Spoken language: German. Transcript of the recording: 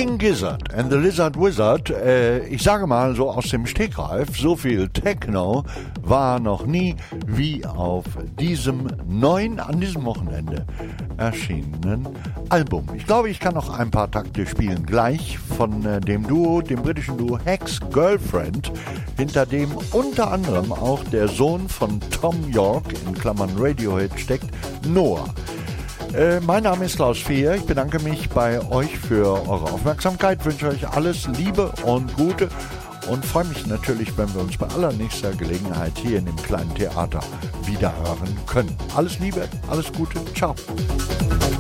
King Gizzard and the Lizard Wizard, ich sage mal so aus dem Stegreif, so viel Techno war noch nie wie auf diesem an diesem Wochenende erschienenen Album. Ich glaube, ich kann noch ein paar Takte spielen, gleich von dem britischen Duo Hex Girlfriend, hinter dem unter anderem auch der Sohn von Tom York, in Klammern Radiohead steckt, Noah. Mein Name ist Klaus Fehr, ich bedanke mich bei euch für eure Aufmerksamkeit, wünsche euch alles Liebe und Gute und freue mich natürlich, wenn wir uns bei allernächster Gelegenheit hier in dem kleinen Theater wiederhören können. Alles Liebe, alles Gute, ciao.